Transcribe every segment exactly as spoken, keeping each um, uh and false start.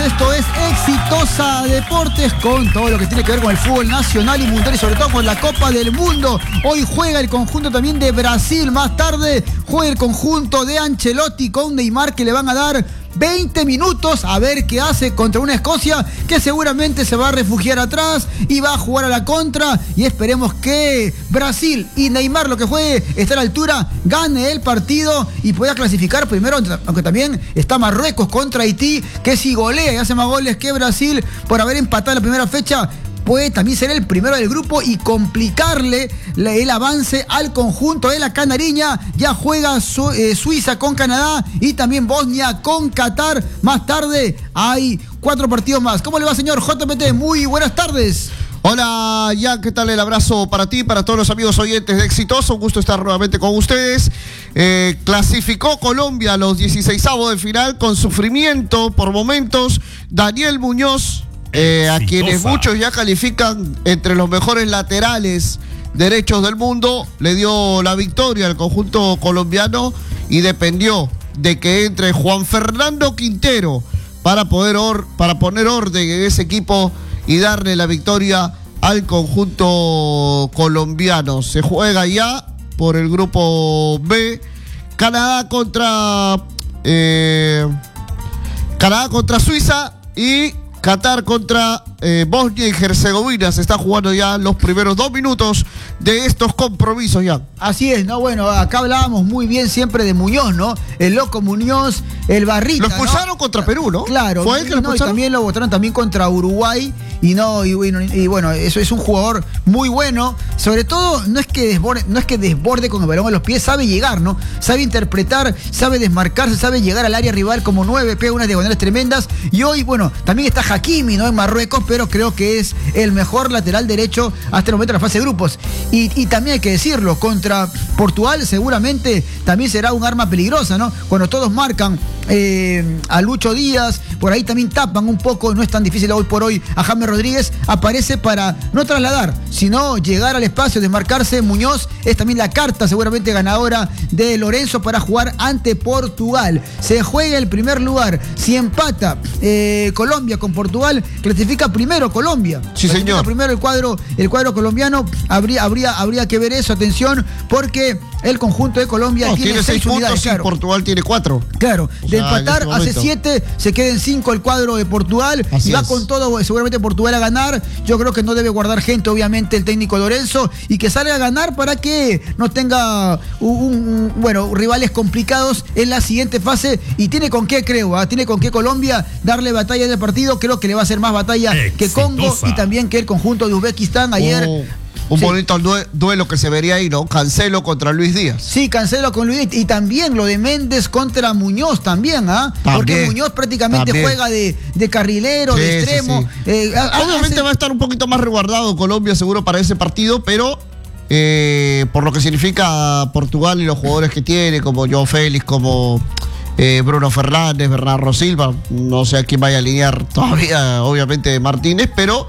Esto es Exitosa Deportes, con todo lo que tiene que ver con el fútbol nacional y mundial y sobre todo con la Copa del Mundo. Hoy juega el conjunto también de Brasil. Más tarde juega el conjunto de Ancelotti con Neymar, que le van a dar veinte minutos a ver qué hace contra una Escocia que seguramente se va a refugiar atrás y va a jugar a la contra, y esperemos que Brasil y Neymar, lo que juegue, esté a la altura, gane el partido y pueda clasificar primero, aunque también está Marruecos contra Haití, que si golea y hace más goles que Brasil por haber empatado la primera fecha, puede también ser el primero del grupo y complicarle el avance al conjunto de la Canariña. Ya juega Su eh, Suiza con Canadá y también Bosnia con Qatar. Más tarde hay cuatro partidos más. ¿Cómo le va, señor J P T? Muy buenas tardes. Hola, Jan, ¿qué tal? El abrazo para ti, para todos los amigos oyentes de Exitoso. Un gusto estar nuevamente con ustedes. Eh, clasificó Colombia a los dieciseisavos de final con sufrimiento por momentos. Daniel Muñoz, Eh, a quienes muchos ya califican entre los mejores laterales derechos del mundo, le dio la victoria al conjunto colombiano y dependió de que entre Juan Fernando Quintero para poder or, para poner orden en ese equipo y darle la victoria al conjunto colombiano. Se juega ya por el grupo B, Canadá contra eh, Canadá contra Suiza y Qatar contra eh, Bosnia y Herzegovina. Se está jugando ya los primeros dos minutos de estos compromisos ya. Así es, ¿no? Bueno, acá hablábamos muy bien siempre de Muñoz, ¿no? El loco Muñoz, el Barrita, lo expulsaron, ¿no?, contra Perú, ¿no? Claro. ¿Fue él que lo no, y expulsaron? también lo votaron también contra Uruguay. Y no, y bueno, y bueno, eso es un jugador muy bueno. Sobre todo, no es que desborde, no es que desborde con el balón a los pies, sabe llegar, ¿no? Sabe interpretar, sabe desmarcarse, sabe llegar al área rival como nueve, pega unas diagonales tremendas. Y hoy, bueno, también está Hakimi, ¿no?, en Marruecos, pero creo que es el mejor lateral derecho hasta el momento de la fase de grupos. Y, y también hay que decirlo, contra Portugal seguramente también será un arma peligrosa, ¿no? Cuando todos marcan eh, a Lucho Díaz, por ahí también tapan un poco, no es tan difícil hoy por hoy a James Rodríguez, aparece para no trasladar, sino llegar al espacio, desmarcarse. Muñoz es también la carta seguramente ganadora de Lorenzo para jugar ante Portugal. Se juega el primer lugar. Si empata eh, Colombia con Portugal, clasifica primero Colombia. Sí, clasifica señor. Primero el cuadro, el cuadro colombiano. Habría, habría, habría que ver eso, atención, porque el conjunto de Colombia no, tiene, tiene seis, seis unidades, puntos, claro. Y Portugal tiene cuatro. Claro, o de sea, empatar este hace siete, se queda en cinco el cuadro de Portugal. Así y va es. con todo seguramente Portugal a ganar. Yo creo que no debe guardar gente, obviamente, el técnico Lorenzo, y que salga a ganar para que no tenga un, un, bueno, rivales complicados en la siguiente fase. Y tiene con qué, creo, ¿eh? tiene con qué Colombia darle batalla en el partido. Creo que le va a hacer más batalla Exitosa. que Congo y también que el conjunto de Uzbekistán ayer. Oh. Un sí. bonito duelo que se vería ahí, ¿no? Cancelo contra Luis Díaz. Sí, Cancelo con Luis Díaz. Y también lo de Méndez contra Muñoz también, ¿ah? ¿eh? Porque Muñoz prácticamente también juega de, de carrilero, sí, de extremo. Sí, sí. Eh, Obviamente hace... va a estar un poquito más resguardado Colombia seguro para ese partido, pero eh, por lo que significa Portugal y los jugadores que tiene, como João Félix, como eh, Bruno Fernández, Bernardo Silva, no sé a quién vaya a alinear todavía, obviamente Martínez, pero...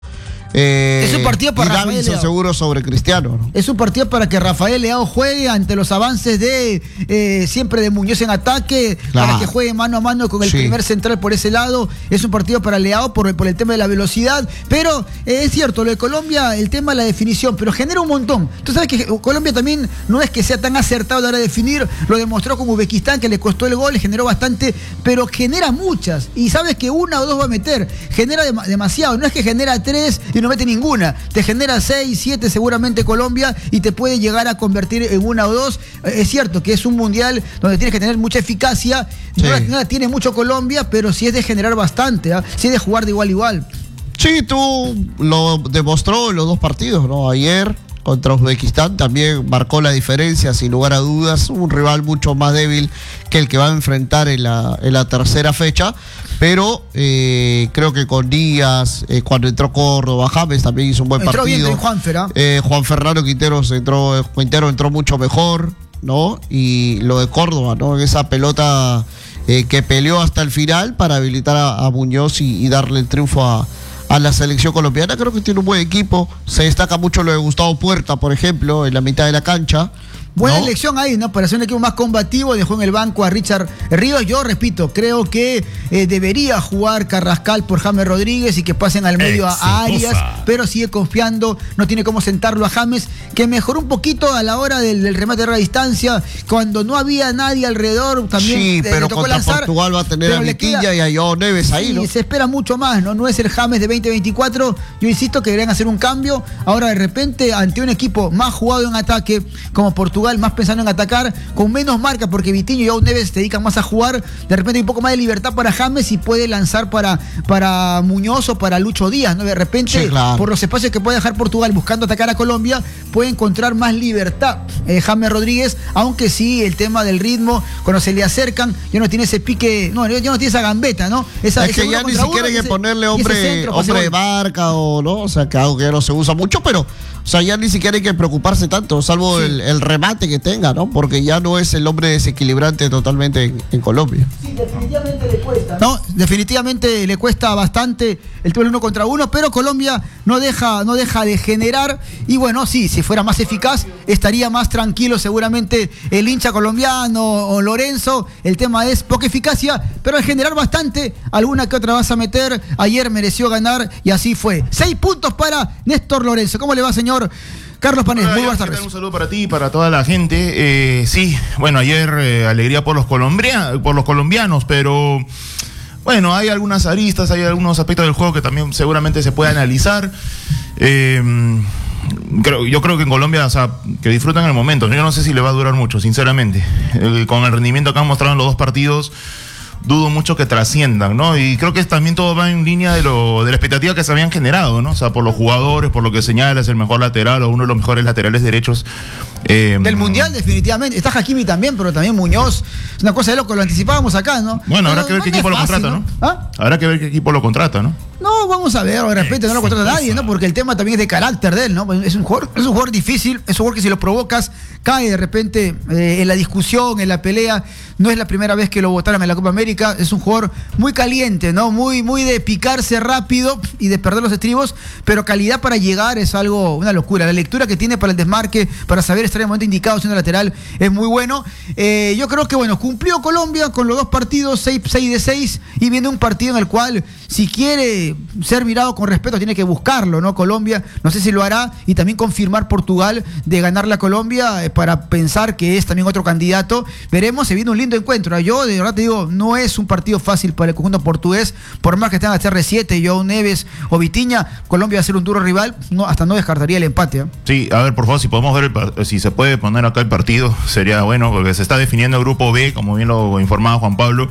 Eh, es un partido para Rafael Leao. Seguro sobre Cristiano, ¿no? Es un partido para que Rafael Leao juegue ante los avances de eh, siempre de Muñoz en ataque, claro. Para que juegue mano a mano con el sí. primer central por ese lado. Es un partido para Leao por, por el tema de la velocidad, pero eh, es cierto, lo de Colombia, el tema de la definición, pero genera un montón. Tú sabes que Colombia también no es que sea tan acertado a la hora de definir, lo demostró con Uzbekistán, que le costó el gol, generó bastante, pero genera muchas, y sabes que una o dos va a meter, genera dem demasiado, no es que genera tres y no mete ninguna, te genera seis, siete seguramente Colombia y te puede llegar a convertir en una o dos. Es cierto que es un mundial donde tienes que tener mucha eficacia, sí. no, la, no la tiene mucho Colombia, pero sí es de generar bastante, ¿eh? Sí es de jugar de igual a igual. Sí, tú lo demostró en los dos partidos, ¿no? Ayer contra Uzbekistán también marcó la diferencia, sin lugar a dudas, un rival mucho más débil que el que va a enfrentar en la, en la tercera fecha, pero eh, creo que con Díaz, eh, cuando entró Córdoba, James también hizo un buen entró partido. Bien, Juanfer, ¿eh? Eh, Juan Fernando Quintero entró, Quintero entró mucho mejor, ¿no? Y lo de Córdoba, ¿no? Esa pelota eh, que peleó hasta el final para habilitar a, a Muñoz y, y darle el triunfo a a la selección colombiana. Creo que tiene un buen equipo, se destaca mucho lo de Gustavo Puerta, por ejemplo, en la mitad de la cancha, Buena ¿no? elección ahí, ¿no? Para ser un equipo más combativo, dejó en el banco a Richard Ríos. Yo repito, creo que eh, debería jugar Carrascal por James Rodríguez y que pasen al medio a, a Arias, pero sigue confiando, no tiene cómo sentarlo a James, que mejoró un poquito a la hora del, del remate de larga distancia, cuando no había nadie alrededor, también sí, eh, pero le tocó contra lanzar, Portugal va a tener a Vitilla y a Joao Neves ahí, sí, ¿no? se espera mucho más, ¿no? No es el James de veinte veinticuatro. Yo insisto que deberían hacer un cambio. Ahora, de repente, ante un equipo más jugado en ataque, como Portugal, más pensando en atacar, con menos marca, porque Vitinho y Joao Neves se dedican más a jugar, de repente hay un poco más de libertad para James y puede lanzar para, para Muñoz o para Lucho Díaz, ¿no? De repente, sí, claro, por los espacios que puede dejar Portugal buscando atacar a Colombia, puede encontrar más libertad eh, James Rodríguez, aunque sí, el tema del ritmo, cuando se le acercan, ya no tiene ese pique, no, ya no tiene esa gambeta, ¿no? Esa, es que ya ni siquiera hay que ponerle hombre, centro, hombre de marca o no, o sea, que algo que ya no se usa mucho, pero, o sea, ya ni siquiera hay que preocuparse tanto, salvo sí. el, el remate que tenga, ¿no? Porque ya no es el hombre desequilibrante totalmente en, en Colombia. Sí, definitivamente le cuesta. No, definitivamente le cuesta bastante el duelo uno contra uno, pero Colombia no deja, no deja de generar, y bueno, sí, si fuera más eficaz, estaría más tranquilo seguramente el hincha colombiano o Lorenzo. El tema es poca eficacia, pero al generar bastante, alguna que otra vas a meter. Ayer mereció ganar y así fue. Seis puntos para Néstor Lorenzo. ¿Cómo le va, señor Carlos Panés? Muy buenas tardes. Un saludo para ti y para toda la gente. Eh, sí, bueno, ayer eh, alegría por los, colombia, por los colombianos, pero bueno, hay algunas aristas, hay algunos aspectos del juego que también seguramente se puede analizar. Eh, creo, yo creo que en Colombia, o sea, que disfrutan el momento. Yo no sé si le va a durar mucho, sinceramente. El, con el rendimiento que han mostrado en los dos partidos, dudo mucho que trasciendan, ¿no? Y creo que también todo va en línea de lo de la expectativa que se habían generado, ¿no? O sea, por los jugadores, por lo que señala, es el mejor lateral o uno de los mejores laterales derechos. Eh, Del Mundial, definitivamente. Está Hakimi también, pero también Muñoz. Es una cosa de loco, lo anticipábamos acá, ¿no? Bueno, habrá pero, que ver no qué no equipo lo fácil, contrata, ¿no? ¿no? ¿Ah? Habrá que ver qué equipo lo contrata, ¿no? No, vamos a ver, de repente no lo contrata nadie, ¿no? Porque el tema también es de carácter de él, ¿no? Es un jugador, es un jugador difícil, es un jugador que si lo provocas, cae de repente eh, en la discusión, en la pelea. No es la primera vez que lo votaron en la Copa América. Es un jugador muy caliente, ¿no? Muy, muy de picarse rápido y de perder los estribos, pero calidad para llegar es algo, una locura. La lectura que tiene para el desmarque, para saber estar en el momento indicado siendo lateral, es muy bueno. Eh, yo creo que, bueno, cumplió Colombia con los dos partidos, seis de seis, y viene un partido en el cual, si quiere ser mirado con respeto, tiene que buscarlo, ¿no? Colombia, no sé si lo hará, y también confirmar Portugal de ganarle a Colombia eh, para pensar que es también otro candidato. Veremos, se viene un lindo encuentro. Yo de verdad te digo, no es un partido fácil para el conjunto portugués, por más que tenga C R siete, Joao Neves o Vitinha. Colombia va a ser un duro rival, no, hasta no descartaría el empate, ¿eh? Sí, a ver, por favor, si podemos ver, el, si se puede poner acá el partido, sería bueno, porque se está definiendo el grupo B, como bien lo informaba Juan Pablo.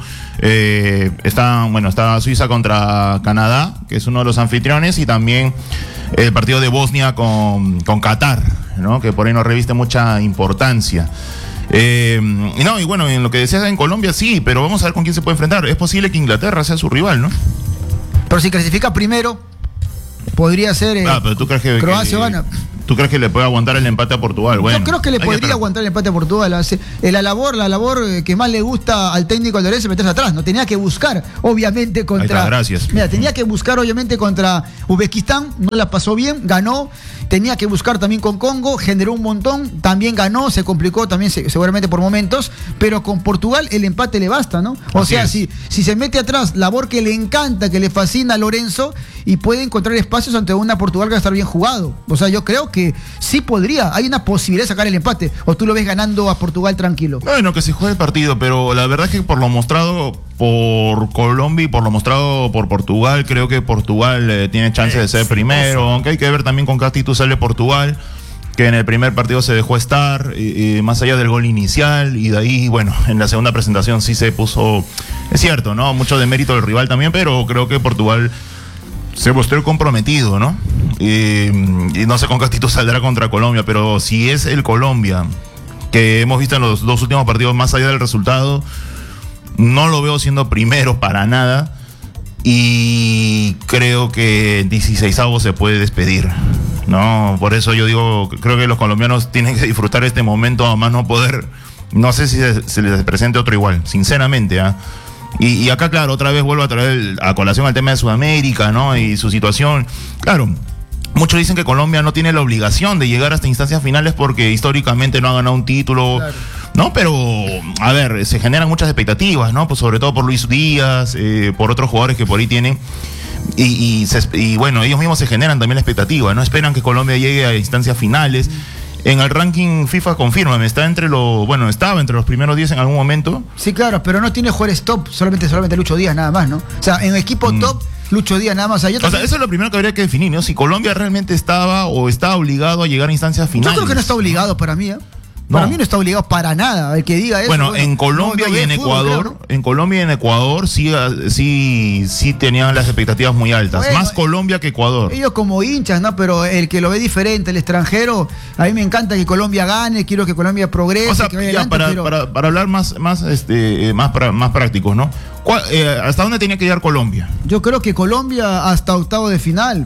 Eh, está, bueno, está Suiza contra Canadá, que es uno de los anfitriones, y también el partido de Bosnia con, con Qatar, ¿no? Que por ahí no reviste mucha importancia. Eh, y no, y bueno, en lo que decías en Colombia, sí, pero vamos a ver con quién se puede enfrentar. Es posible que Inglaterra sea su rival, ¿no? Pero si clasifica primero, podría ser eh, ah, pero tú crees que Croacia que, gana. ¿Tú crees que le puede aguantar el empate a Portugal? Bueno, yo creo que le podría que aguantar el empate a Portugal. La labor, la labor que más le gusta al técnico Lorenzo es meterse atrás. No tenía que buscar, obviamente, contra. Ahí está, gracias. Mira, tenía que buscar, obviamente, contra Uzbekistán. No la pasó bien, ganó. Tenía que buscar también con Congo, generó un montón, también ganó, se complicó también seguramente por momentos, pero con Portugal el empate le basta, ¿no? O Así sea, si, si se mete atrás, labor que le encanta, que le fascina a Lorenzo, y puede encontrar espacios ante una Portugal que va a estar bien jugado. O sea, yo creo que sí podría, hay una posibilidad de sacar el empate, o tú lo ves ganando a Portugal tranquilo. Bueno, que se juegue el partido, pero la verdad es que por lo mostrado por Colombia y por lo mostrado por Portugal, creo que Portugal eh, tiene chance de ser primero, aunque hay que ver también con qué actitud sale Portugal, que en el primer partido se dejó estar, y, y más allá del gol inicial, y de ahí, bueno, en la segunda presentación sí se puso, es cierto, ¿no? Mucho de mérito del rival también, pero creo que Portugal se mostró comprometido, ¿no? Y, y no sé con qué actitud saldrá contra Colombia, pero si es el Colombia que hemos visto en los dos últimos partidos, más allá del resultado, no lo veo siendo primero para nada, y creo que en dieciseisavo se puede despedir, ¿no? Por eso yo digo, creo que los colombianos tienen que disfrutar este momento a más no poder. No sé si se, se les presente otro igual, sinceramente, ¿ah? ¿eh? Y, y acá, claro, otra vez vuelvo a traer a colación al tema de Sudamérica, ¿no? Y su situación. Claro, muchos dicen que Colombia no tiene la obligación de llegar hasta instancias finales porque históricamente no ha ganado un título. Claro. No, pero, a ver, se generan muchas expectativas, ¿no? Pues sobre todo por Luis Díaz, eh, por otros jugadores que por ahí tienen. Y, y, se, y bueno, ellos mismos se generan también la expectativa, ¿no? Esperan que Colombia llegue a instancias finales. En el ranking FIFA, confírmame, está entre los, bueno, estaba entre los primeros diez en algún momento. Sí, claro, pero no tiene jugadores top, solamente, solamente Lucho Díaz nada más, ¿no? O sea, en equipo mm. top, Lucho Díaz nada más. O sea, yo o sea, eso es lo primero que habría que definir, ¿no? Si Colombia realmente estaba o está obligado a llegar a instancias finales. Yo creo que no está obligado para mí, ¿eh? Para no. mí no está obligado para nada. El que diga eso. Bueno, bueno en Colombia no, no y en fútbol, Ecuador, claro, ¿no? en Colombia y en Ecuador sí, sí, sí tenían las expectativas muy altas. Bueno, más Colombia que Ecuador. Ellos como hinchas, ¿no? Pero el que lo ve diferente, el extranjero, a mí me encanta que Colombia gane, quiero que Colombia progrese. O sea, que vaya ya, adelante, para, pero... para, para hablar más, más, este, más, para, más prácticos, ¿no? ¿Cuál, eh, ¿Hasta dónde tenía que llegar Colombia? Yo creo que Colombia hasta octavo de final.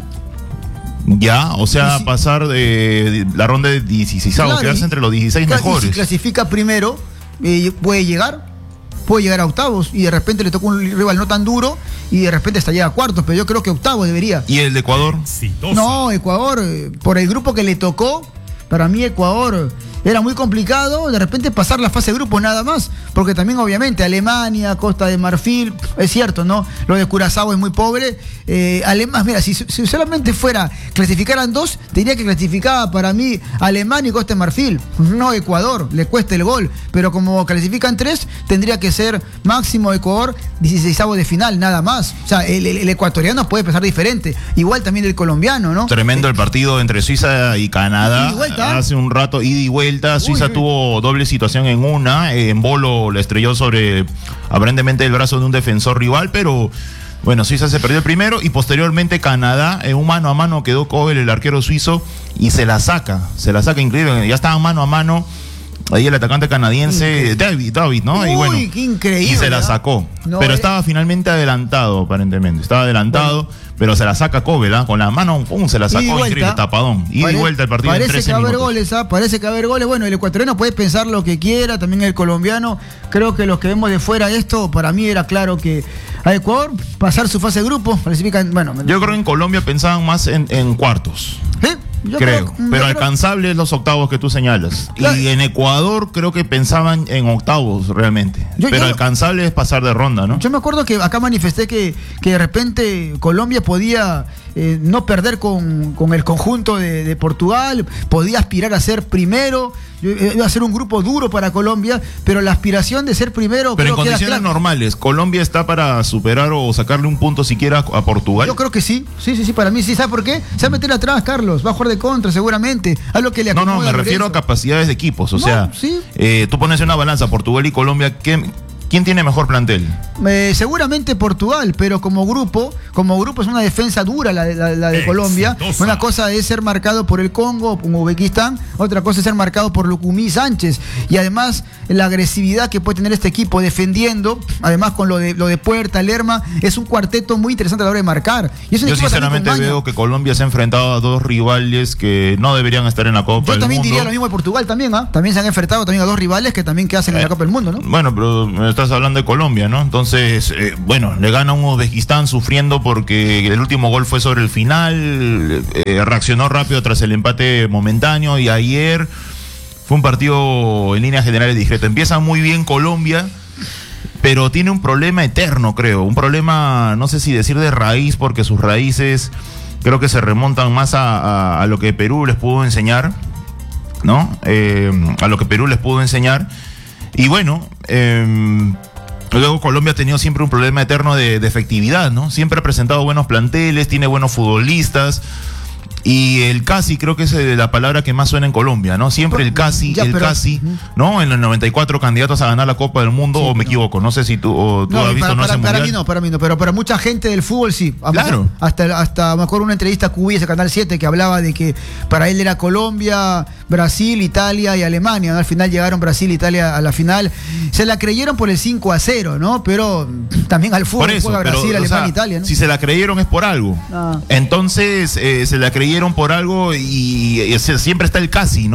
Ya, o sea, si, pasar de, de la ronda de dieciséis, claro, quedarse entre los dieciséis mejores. Si clasifica primero, eh, puede llegar, puede llegar a octavos y de repente le toca un rival no tan duro y de repente hasta llega a cuartos, pero yo creo que octavo debería. ¿Y el de Ecuador? No, Ecuador, eh, por el grupo que le tocó, para mí Ecuador era muy complicado de repente pasar la fase de grupo nada más, porque también obviamente Alemania, Costa de Marfil, es cierto, ¿no? Lo de Curazao es muy pobre. Eh, Alemania, mira, si, si solamente fuera, clasificaran dos, tendría que clasificar para mí Alemania y Costa de Marfil, no Ecuador, le cuesta el gol, pero como clasifican tres, tendría que ser máximo Ecuador, dieciseisavo de final, nada más. O sea, el, el, el ecuatoriano puede pensar diferente, igual también el colombiano, ¿no? Tremendo eh, el partido entre Suiza y Canadá, hace un rato, ida y vuelta. Suiza uy, tuvo doble situación en una, en Bolo le estrelló sobre aparentemente el brazo de un defensor rival, pero bueno, Suiza se perdió el primero y posteriormente Canadá en un mano a mano quedó Kobel, el arquero suizo, y se la saca, se la saca increíble, ya estaban mano a mano. Ahí el atacante canadiense, David, David, ¿no? Uy, y bueno, qué increíble, y se la sacó. No, pero eh. estaba finalmente adelantado, aparentemente. Estaba adelantado, bueno, pero se la saca Kobel, ¿eh? Con la mano, pum, se la sacó, increíble, tapadón. Y de vuelta el partido parece en trece que va a haber minutos. goles, ¿ah? Parece que va a haber goles. Bueno, el ecuatoriano puede pensar lo que quiera, también el colombiano. Creo que los que vemos de fuera esto, para mí era claro que a Ecuador pasar su fase de grupo, clasifican, bueno. Yo creo que en Colombia pensaban más en, en cuartos. ¿Eh? Yo creo, creo, pero yo alcanzables creo... los octavos que tú señalas. Claro. Y en Ecuador creo que pensaban en octavos realmente. Yo, pero yo, alcanzable es pasar de ronda, ¿no? Yo me acuerdo que acá manifesté que, que de repente Colombia podía eh, no perder con, con el conjunto de, de Portugal, podía aspirar a ser primero, iba a ser un grupo duro para Colombia, pero la aspiración de ser primero... Pero creo en condiciones claro. normales, ¿Colombia está para superar o sacarle un punto siquiera a Portugal? Yo creo que sí, sí, sí, sí, para mí sí. ¿Sabe por qué? Se va a meter atrás, Carlos, va a jugar de contra seguramente, a lo que le No, no, me refiero a capacidades de equipos, o no, sea, ¿sí? eh, tú pones en una balanza Portugal y Colombia, ¿qué, ¿quién tiene mejor plantel? Eh, seguramente Portugal, pero como grupo, como grupo es una defensa dura la, la, la de Exitosa. Colombia. Una cosa es ser marcado por el Congo, por Uzbekistán, otra cosa es ser marcado por Lucumí Sánchez. Y además la agresividad que puede tener este equipo defendiendo, además con lo de lo de Puerta, Lerma, es un cuarteto muy interesante a la hora de marcar. Y es un Yo sinceramente veo que Colombia se ha enfrentado a dos rivales que no deberían estar en la Copa Yo del también Mundo. diría lo mismo de Portugal también, ¿ah? ¿eh? También se han enfrentado también a dos rivales que también que hacen eh, en la Copa del Mundo, ¿no? Bueno, pero me estás hablando de Colombia, ¿no? Entonces, eh, bueno, le gana un Uzbekistán sufriendo porque el último gol fue sobre el final, eh, reaccionó rápido tras el empate momentáneo y ayer fue un partido en líneas generales discreto. Empieza muy bien Colombia, pero tiene un problema eterno, creo, un problema, no sé si decir de raíz, porque sus raíces creo que se remontan más a, a, a lo que Perú les pudo enseñar, ¿no? Eh, a lo que Perú les pudo enseñar. Y bueno, eh, luego Colombia ha tenido siempre un problema eterno de, de efectividad, ¿no? Siempre ha presentado buenos planteles, tiene buenos futbolistas. Y el casi creo que es la palabra que más suena en Colombia, ¿no? Siempre el casi, ya, el pero, casi, ¿no? En los noventa y cuatro candidatos a ganar la Copa del Mundo, sí, o me no. equivoco, no sé si tú, o tú no, has visto para, no para, ese para mundial. mí no, para mí no, pero para mucha gente del fútbol sí. Claro. Hasta, hasta me acuerdo una entrevista a Cubí, ese Canal siete, que hablaba de que para él era Colombia, Brasil, Italia y Alemania, ¿no? Al final llegaron Brasil e Italia a la final. Se la creyeron por el cinco a cero, ¿no? Pero también al fútbol eso, juega pero, Brasil, Alemania, sea, Italia, ¿no? Si se la creyeron es por algo. Ah. Entonces, eh, se la creyeron por algo y, y, y siempre está el casi, ¿no?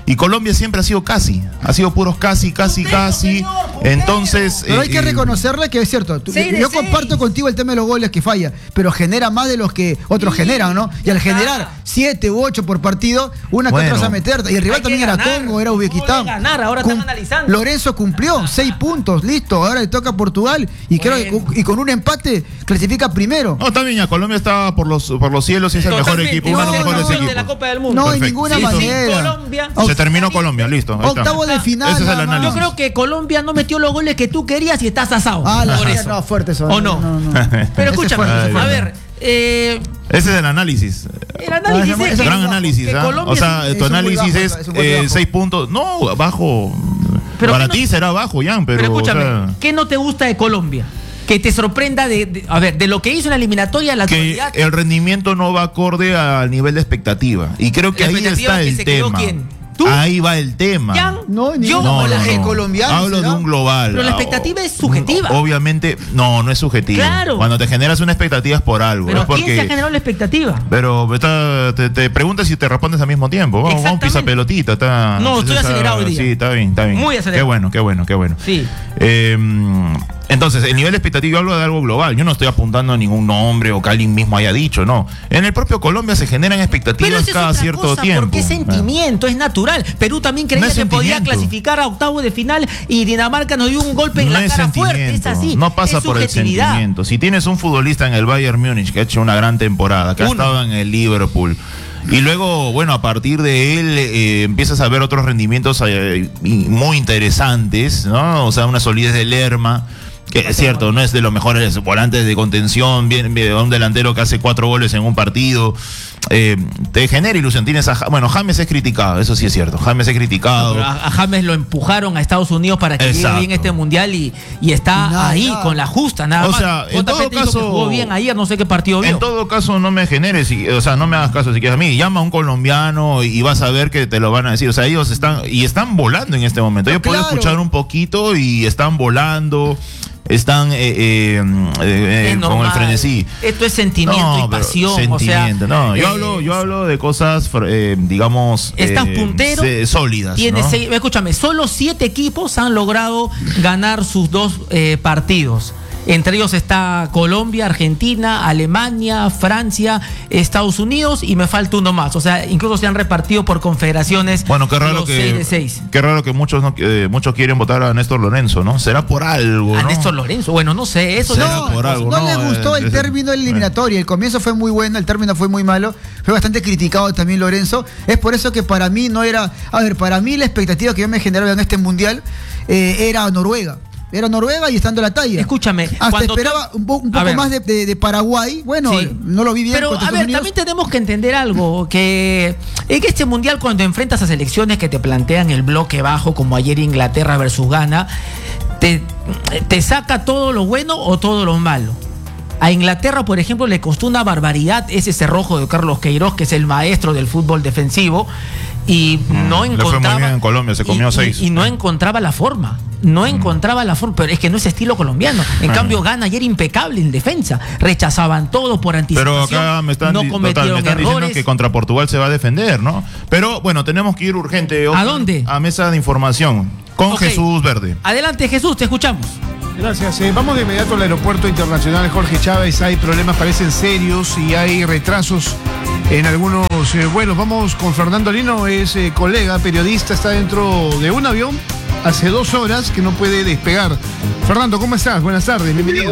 Y Colombia siempre ha sido casi, ha sido puros casi, casi, puntero, casi. Señor, Entonces. Pero hay eh, que reconocerle que es cierto. Tú, yo comparto seis. contigo el tema de los goles que falla, pero genera más de los que otros sí, generan, ¿no? Y al generar siete u ocho por partido, una bueno, que otra se a meter. Y el rival también era Congo, era Uzbekistán. Ganar, ahora Cum están analizando. Lorenzo cumplió, seis puntos, listo. Ahora le toca a Portugal y bueno. creo que y con un empate clasifica primero. No, también ya Colombia está por los por los cielos y es el mejor equipo, uno de los mejores equipos. De la Copa del Mundo. No, en ninguna Listo. manera. Colombia. Se terminó Colombia, listo. Octavo de final. Ese es el análisis. Yo creo que Colombia no metió los goles que tú querías y estás asado. Ah, la por eso. No, fuerte eso. ¿O no? no, no, no. Pero escúchame, Ay, a ver. Eh, ese es el análisis. El análisis ah, es, es gran análisis. ¿Ah? O sea, tu análisis bajo, es, es eh, seis puntos. No, bajo. Pero para ti no, será bajo, Jan, pero. Pero escúchame, o sea, ¿qué no te gusta de Colombia? Que te sorprenda de, de, a ver, de lo que hizo en la eliminatoria, la que actualidad. El rendimiento no va acorde al nivel de expectativa. Y creo que ahí está el tema. ¿Tú? Ahí va el tema. ¿Jan? No, yo no, o la no, no. colombiana. Hablo ¿será? de un global. Pero la expectativa es subjetiva. Obviamente, no, no es subjetiva. Claro. Cuando te generas una expectativa es por algo. Pero es porque, ¿quién se ha generado la expectativa? Pero está, te, te preguntas y te respondes al mismo tiempo. Vamos, vamos pisa pelotita. Está, no, estoy está, acelerado hoy día. Sí, está bien, está bien. Muy acelerado. Qué bueno, qué bueno, qué bueno. Sí. Eh, Entonces, el nivel de expectativa, yo hablo de algo global. Yo no estoy apuntando a ningún nombre o que alguien mismo haya dicho, no. En el propio Colombia se generan expectativas Pero cada es cierto cosa, tiempo. Porque es sentimiento, es natural. Perú también creía no que podía clasificar a octavos de final y Dinamarca nos dio un golpe en no la es cara fuerte. Es así. No pasa es por el sentimiento. Si tienes un futbolista en el Bayern Múnich que ha hecho una gran temporada, que Uno. ha estado en el Liverpool, y luego, bueno, a partir de él eh, empiezas a ver otros rendimientos eh, muy interesantes, ¿no? O sea, una solidez de Lerma, que es cierto, no es de los mejores volantes de contención, bien, bien, un delantero que hace cuatro goles en un partido. Eh, te genera ilusión. Tienes a, bueno, James es criticado, eso sí es cierto. James es criticado. No, a, a James lo empujaron a Estados Unidos para que llegue bien este mundial y, y está nada, ahí nada. con la justa, nada o más. Sea, en todo caso, que jugó bien ayer, no sé qué partido vio. En todo caso, no me generes, o sea, no me hagas caso si quieres a mí. Llama a un colombiano y vas a ver que te lo van a decir. O sea, ellos están y están volando en este momento. Yo puedo escuchar un poquito y están volando. Están eh, eh, eh, con el frenesí. Esto es sentimiento no, y pasión. Sentimiento, o sea, no, yo eh, hablo, yo hablo de cosas, eh, digamos, estás eh, puntero, sólidas. Tienes ¿no? seis, escúchame, solo siete equipos han logrado ganar sus dos eh, partidos. Entre ellos está Colombia, Argentina, Alemania, Francia, Estados Unidos y me falta uno más. O sea, incluso se han repartido por confederaciones. Bueno, qué raro que seis de seis. Qué raro que muchos no, eh, muchos quieren votar a Néstor Lorenzo, ¿no? Será por algo, ¿no? A Néstor Lorenzo, bueno, no sé, eso será no, por algo, no, no le gustó eh, el término eliminatorio. El comienzo fue muy bueno, el término fue muy malo. Fue bastante criticado también Lorenzo. Es por eso que para mí no era, a ver, para mí la expectativa que yo me generaba en este mundial eh, era Noruega. Era Noruega y estando la talla. Escúchame. Hasta esperaba te... un, po un poco más de, de, de Paraguay. Bueno, sí. no lo vi bien. Pero, a ver, Unidos. También tenemos que entender algo. Que en este mundial, cuando enfrentas a selecciones que te plantean el bloque bajo, como ayer Inglaterra versus Ghana, te, te saca todo lo bueno o todo lo malo. A Inglaterra, por ejemplo, le costó una barbaridad ese cerrojo de Carlos Queiroz, que es el maestro del fútbol defensivo, y mm, no encontraba. Le fue muy bien en Colombia, se comió y, seis. Y, y no encontraba la forma. No mm. encontraba la forma, pero es que no es estilo colombiano. En mm. cambio, Ghana ayer impecable en defensa. Rechazaban todo por anticipación. Pero acá me están, no cometieron total, me están diciendo que contra Portugal se va a defender, ¿no? Pero bueno, tenemos que ir urgente. ¿A dónde? A mesa de información con okay. Jesús Verde. Adelante, Jesús, te escuchamos. Gracias. Eh, vamos de inmediato al aeropuerto internacional Jorge Chávez. Hay problemas, parecen serios y hay retrasos en algunos eh, vuelos. Vamos con Fernando Lino, es eh, colega, periodista, está dentro de un avión hace dos horas que no puede despegar. Fernando, ¿cómo estás? Buenas tardes, bienvenido.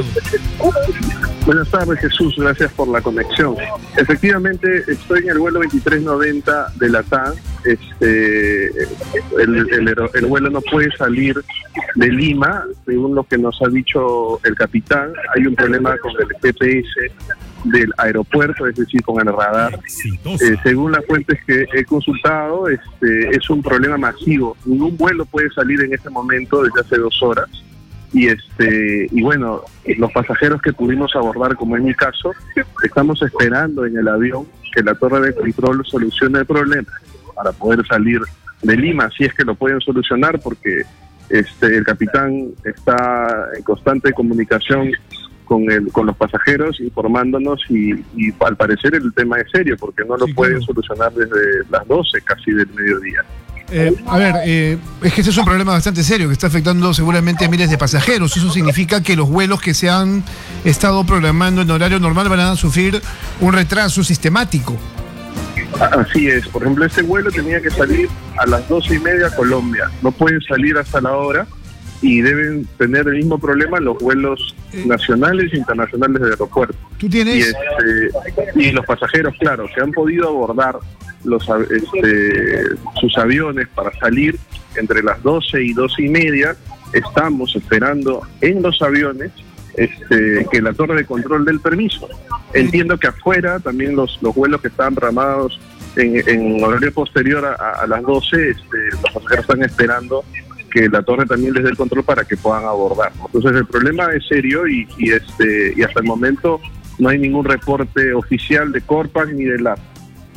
Buenas tardes, Jesús, gracias por la conexión. Efectivamente, estoy en el vuelo veintitrés noventa de la T A M. Este, el, el, el vuelo no puede salir de Lima, según lo que nos ha dicho el capitán. Hay un problema con el G P S del aeropuerto, es decir, con el radar. Eh, según las fuentes que he consultado, este, es un problema masivo. Ningún vuelo puede salir en este momento desde hace dos horas. Y este y bueno, los pasajeros que pudimos abordar, como en mi caso, estamos esperando en el avión que la torre de control solucione el problema para poder salir de Lima, si es que lo pueden solucionar, porque este el capitán está en constante comunicación con el con los pasajeros, informándonos y, y al parecer el tema es serio, porque no lo sí, pueden claro. solucionar desde las doce casi del mediodía. Eh, a ver, eh, es que ese es un problema bastante serio que está afectando seguramente a miles de pasajeros. Eso significa que los vuelos que se han estado programando en horario normal van a sufrir un retraso sistemático. Así es. Por ejemplo, este vuelo tenía que salir a las doce y media a Colombia. No pueden salir hasta la hora y deben tener el mismo problema los vuelos nacionales e internacionales del aeropuerto. ¿Tú tienes? Y, este, y los pasajeros, claro, que han podido abordar los este, sus aviones para salir entre las doce y doce y media, estamos esperando en los aviones este, que la torre de control dé el permiso. Entiendo que afuera también los, los vuelos que están ramados en, en horario posterior a, a las doce, este, los pasajeros están esperando que la torre también les dé el control para que puedan abordar. Entonces el problema es serio y, y este y hasta el momento no hay ningún reporte oficial de Corpac ni de la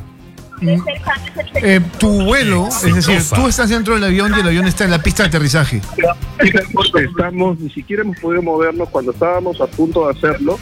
Eh, tu vuelo, es decir, tú estás dentro del avión y el avión está en la pista de aterrizaje. Estamos, ni siquiera hemos podido movernos. Cuando estábamos a punto de hacerlo,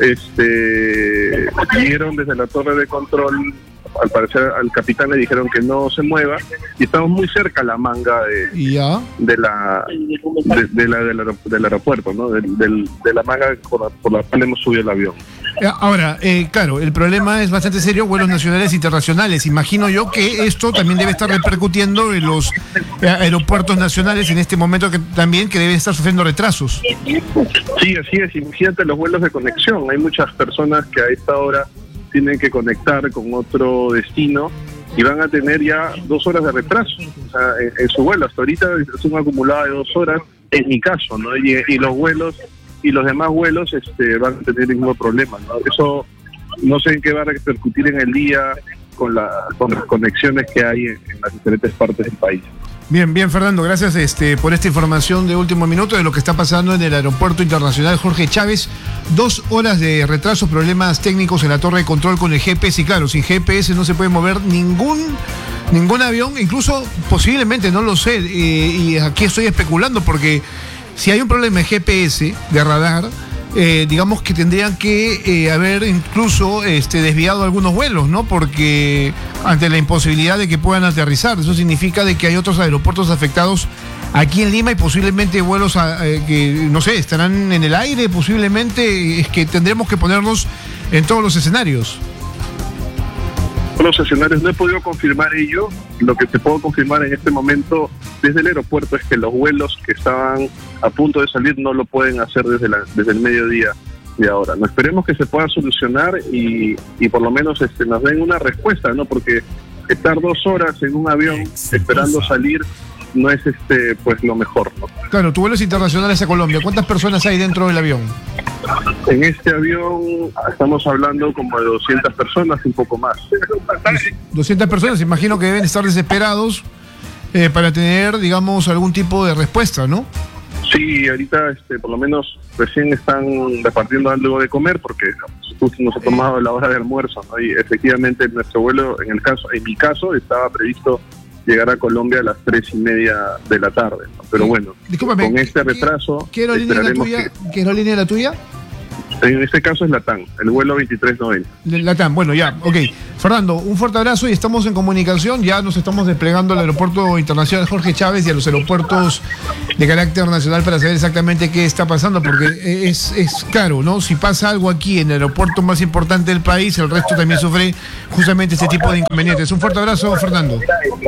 este, vieron desde la torre de control, al parecer al capitán le dijeron que no se mueva y estamos muy cerca a la manga de, ¿Ya? de la de, de la del, aer- del aeropuerto, ¿no? Del, del, de la manga por la, por la cual hemos subido el avión. Ahora, eh, claro, el problema es bastante serio, vuelos nacionales e internacionales. Imagino yo que esto también debe estar repercutiendo en los eh, aeropuertos nacionales en este momento que también que deben estar sufriendo retrasos. Sí, así es. Imagínate los vuelos de conexión. Hay muchas personas que a esta hora tienen que conectar con otro destino y van a tener ya dos horas de retraso, o sea, en, en su vuelo. Hasta ahorita es un acumulado de dos horas, en mi caso, ¿no? Y, y los vuelos y los demás vuelos este, van a tener el mismo problema, ¿no? Eso no sé en qué va a repercutir en el día con, la, con las conexiones que hay en, en las diferentes partes del país. Bien, bien, Fernando, gracias este, por esta información de último minuto de lo que está pasando en el Aeropuerto Internacional Jorge Chávez. Dos horas de retraso, problemas técnicos en la torre de control con el G P S. Y claro, sin G P S no se puede mover ningún, ningún avión, incluso posiblemente, no lo sé, eh, y aquí estoy especulando porque si hay un problema de G P S, de radar, eh, digamos que tendrían que eh, haber incluso este, desviado algunos vuelos, ¿no? Porque ante la imposibilidad de que puedan aterrizar, eso significa de que hay otros aeropuertos afectados aquí en Lima y posiblemente vuelos a, eh, que, no sé, estarán en el aire, posiblemente es que tendremos que ponernos en todos los escenarios. Los escenarios no he podido confirmar ello. Lo que te puedo confirmar en este momento desde el aeropuerto es que los vuelos que estaban a punto de salir no lo pueden hacer desde, la, desde el mediodía de ahora. No, esperemos que se pueda solucionar y, y por lo menos este, nos den una respuesta, ¿no? Porque estar dos horas en un avión esperando salir no es este pues lo mejor, ¿no? Claro, tu vuelo es internacional hacia Colombia. ¿Cuántas personas hay dentro del avión? En este avión estamos hablando como de doscientas personas, un poco más. doscientas personas, imagino que deben estar desesperados eh, para tener, digamos, algún tipo de respuesta, ¿no? Sí, ahorita este, por lo menos recién están repartiendo algo de comer porque justo nos ha tomado la hora de almuerzo, ¿no? Y efectivamente nuestro vuelo, en el caso, en mi caso, estaba previsto llegar a Colombia a las tres y media de la tarde, ¿no? Pero bueno, Discúlpame, con este ¿qué- retraso ¿Qué aerolínea es la esperaremos tuya? que- ¿Qué aerolínea es la tuya? En este caso es Latam, el vuelo veintitrés noventa. Latam, bueno, ya, ok. Fernando, un fuerte abrazo y estamos en comunicación. Ya nos estamos desplegando al Aeropuerto Internacional Jorge Chávez y a los aeropuertos de carácter nacional para saber exactamente qué está pasando, porque es, es claro, ¿no? Si pasa algo aquí en el aeropuerto más importante del país, el resto también sufre justamente este tipo de inconvenientes. Un fuerte abrazo, Fernando.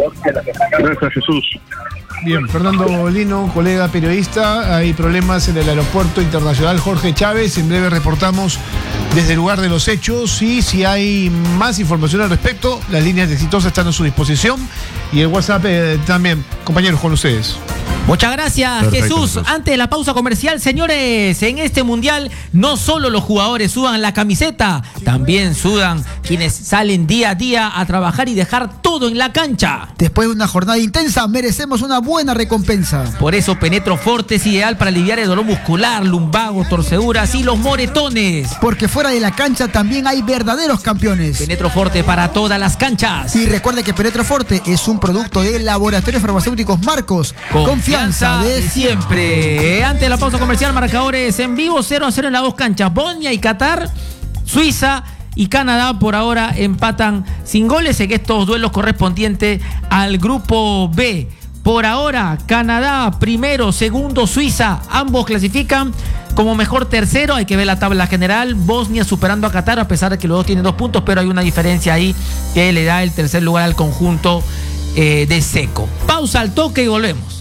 Gracias, Jesús. Bien, Fernando Lino, colega periodista, hay problemas en el Aeropuerto Internacional Jorge Chávez, en breve reportamos desde el lugar de los hechos y si hay más información al respecto, las líneas de Exitosa están a su disposición y el WhatsApp eh, también, compañeros, con ustedes. Muchas gracias, Perfecto, Jesús. Jesús. Antes de la pausa comercial, señores, en este mundial no solo los jugadores sudan la camiseta, también sudan quienes salen día a día a trabajar y dejar todo en la cancha. Después de una jornada intensa, merecemos una buena recompensa. Por eso Penetro Forte es ideal para aliviar el dolor muscular, lumbagos, torceduras y los moretones. Porque fuera de la cancha también hay verdaderos campeones. Penetro Forte para todas las canchas. Y recuerde que Penetro Forte es un producto de Laboratorios Farmacéuticos Marcos. Confianza de siempre. Antes de la pausa comercial, marcadores en vivo, cero a cero en las dos canchas. Bosnia y Qatar, Suiza y Canadá por ahora empatan sin goles en estos duelos correspondientes al grupo B. Por ahora, Canadá primero, segundo Suiza, ambos clasifican como mejor tercero. Hay que ver la tabla general. Bosnia superando a Qatar, a pesar de que los dos tienen dos puntos, pero hay una diferencia ahí que le da el tercer lugar al conjunto eh, de Seco. Pausa al toque y volvemos.